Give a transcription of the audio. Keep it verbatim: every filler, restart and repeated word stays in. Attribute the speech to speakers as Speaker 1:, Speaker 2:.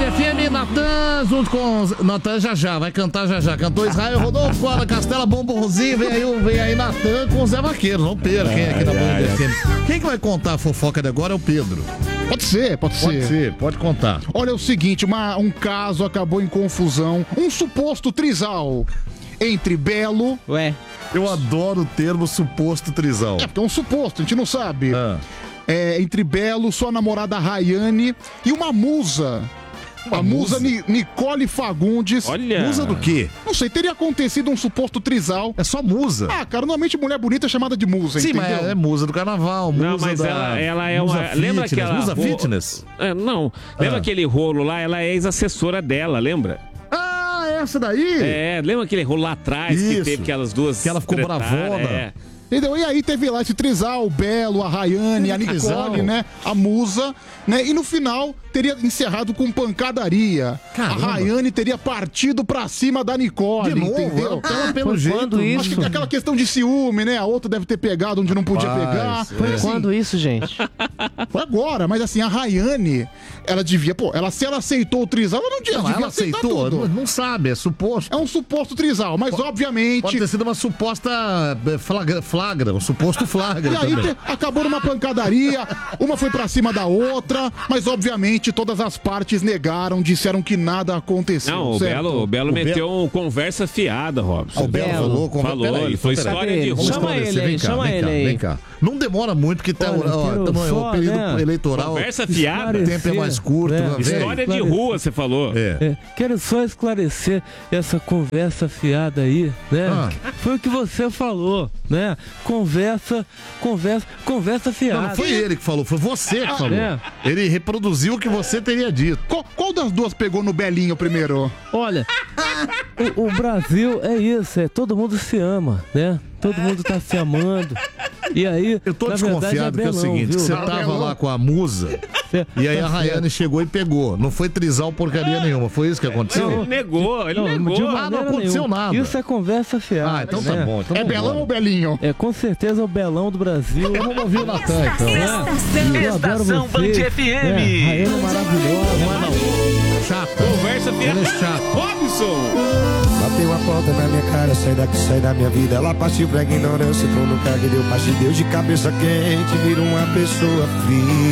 Speaker 1: F M, Natan, junto com... Natan já já, vai cantar já já. Cantou Israel Rodolfo, Clara Castela, Bombonzinho, vem aí, vem aí Natan com o Zé Vaqueiro. Não perca, quem é aqui na Band F M. Quem que vai contar a fofoca de agora é o Pedro.
Speaker 2: Pode ser, pode ser.
Speaker 1: Pode ser, pode contar.
Speaker 2: Olha, é o seguinte, uma, um caso acabou em confusão. Um suposto trisal entre Belo...
Speaker 3: Ué?
Speaker 1: Eu adoro o termo suposto trisal.
Speaker 2: É, porque é um suposto, a gente não sabe.
Speaker 1: Ah.
Speaker 2: É, entre Belo, sua namorada Rayane e uma musa.
Speaker 1: Uma
Speaker 2: a musa,
Speaker 1: musa?
Speaker 2: Ni- Nicole Fagundes.
Speaker 3: Olha.
Speaker 1: Musa do quê?
Speaker 2: Não sei, teria acontecido um suposto trisal.
Speaker 1: É só musa.
Speaker 2: Ah, cara, normalmente mulher bonita é chamada de musa,
Speaker 1: Sim,
Speaker 2: entendeu?
Speaker 1: mas é musa do carnaval, musa
Speaker 3: Não, mas
Speaker 1: da...
Speaker 3: ela, ela é
Speaker 1: musa
Speaker 3: uma.
Speaker 1: fitness,
Speaker 3: Lembra aquela.
Speaker 1: Musa
Speaker 3: ro-
Speaker 1: fitness?
Speaker 3: É, não. Lembra
Speaker 1: Ah.
Speaker 3: aquele rolo lá? Ela é ex-assessora dela, lembra?
Speaker 1: Ah, essa daí?
Speaker 3: É, lembra aquele rolo lá atrás que
Speaker 1: Isso.
Speaker 3: teve aquelas duas.
Speaker 1: Que ela ficou
Speaker 3: tretaram?
Speaker 1: bravona.
Speaker 3: É.
Speaker 2: Entendeu? E aí teve lá esse trisal, o Belo, a Rayane, a Nicole,
Speaker 1: Trisal.
Speaker 2: né? A musa, né? E no final teria encerrado com pancadaria.
Speaker 1: Caramba.
Speaker 2: A Rayane teria partido pra cima da Nicole,
Speaker 1: De novo?
Speaker 2: entendeu?
Speaker 1: Ela, pelo
Speaker 4: Foi
Speaker 1: jeito...
Speaker 4: quando isso?
Speaker 2: Acho que aquela questão de ciúme, né? A outra deve ter pegado onde não podia
Speaker 1: Rapaz,
Speaker 2: pegar.
Speaker 1: é.
Speaker 4: Foi
Speaker 2: Assim,
Speaker 4: quando isso, gente?
Speaker 2: Foi agora, mas assim, a Rayane, ela devia, pô, ela, se ela aceitou o trisal, ela não devia,
Speaker 1: Não,
Speaker 2: devia
Speaker 1: ela
Speaker 2: aceitar
Speaker 1: aceitou?
Speaker 2: tudo.
Speaker 1: Não, não sabe, é suposto.
Speaker 2: É um suposto trisal, mas obviamente...
Speaker 1: Pode ter sido uma suposta eh, flagra, flagra um suposto flagra
Speaker 2: E aí
Speaker 1: também.
Speaker 2: te- acabou numa pancadaria, uma foi pra cima da outra, mas obviamente todas as partes negaram, disseram que nada aconteceu.
Speaker 3: Não, o
Speaker 2: certo?
Speaker 3: Belo, o Belo
Speaker 1: O
Speaker 3: meteu um conversa fiada, Robson.
Speaker 1: Ah, o Belo falou, conver-
Speaker 3: Falou,
Speaker 1: peraí,
Speaker 3: ele foi
Speaker 1: peraí.
Speaker 3: história de
Speaker 4: Vamos
Speaker 3: rua.
Speaker 4: Chama
Speaker 1: esclarecer,
Speaker 4: ele aí,
Speaker 1: vem cá,
Speaker 4: chama
Speaker 1: vem
Speaker 4: ele
Speaker 1: cá,
Speaker 4: aí.
Speaker 1: vem cá. Não demora muito que tá
Speaker 4: Olha,
Speaker 1: o, ó,
Speaker 4: quero
Speaker 1: tamo- é o
Speaker 4: só,
Speaker 1: período
Speaker 4: né,
Speaker 1: eleitoral.
Speaker 3: Conversa fiada.
Speaker 1: O tempo é mais curto.
Speaker 4: né?
Speaker 1: vem.
Speaker 3: História de rua, você falou.
Speaker 1: É.
Speaker 4: É, quero só esclarecer essa conversa fiada aí, né?
Speaker 1: Ah.
Speaker 4: Foi o que você falou, né? Conversa, conversa, conversa
Speaker 1: Não,
Speaker 4: fiada.
Speaker 1: não foi ele que falou, foi você que falou.
Speaker 4: é.
Speaker 1: Ele reproduziu o que você teria dito.
Speaker 2: Qual, qual das duas pegou no Belinho primeiro?
Speaker 4: Olha, o, o Brasil é isso, é todo mundo se ama, né? Todo mundo tá se amando. E aí,
Speaker 1: Eu tô
Speaker 4: na verdade,
Speaker 1: desconfiado que é o
Speaker 4: Belão,
Speaker 1: seguinte,
Speaker 4: viu?
Speaker 1: que você
Speaker 2: Ah,
Speaker 1: tava
Speaker 2: Belão?
Speaker 1: lá com a musa
Speaker 4: É,
Speaker 1: e aí
Speaker 4: tá
Speaker 1: a Rayane
Speaker 4: certo.
Speaker 1: chegou e pegou. Não foi trisal porcaria nenhuma, foi isso que aconteceu?
Speaker 3: Ele negou, ele
Speaker 4: Não,
Speaker 3: negou.
Speaker 4: de
Speaker 1: Ah, não
Speaker 4: maneira
Speaker 1: aconteceu
Speaker 4: nenhuma.
Speaker 1: nada.
Speaker 4: Isso é conversa fiada.
Speaker 1: Ah, então tá
Speaker 4: né?
Speaker 1: bom. Então
Speaker 2: É
Speaker 1: vambora.
Speaker 2: Belão ou Belinho?
Speaker 4: É com certeza o Belão do Brasil.
Speaker 1: Vamos ouvir o Natan, então.
Speaker 4: Eu adoro
Speaker 5: Estação
Speaker 4: você.
Speaker 5: Band F M.
Speaker 4: É, Rayane é maravilhosa.
Speaker 1: Não é não. Chata.
Speaker 3: Conversa
Speaker 1: Ele
Speaker 3: fiada.
Speaker 1: é chato.
Speaker 3: Robson!
Speaker 6: Bateu a porta na minha cara, sai daqui, sai da minha vida. Ela partiu pra ignorância, entrou no carro e deu parte de Deus de cabeça quente, vira uma pessoa fria.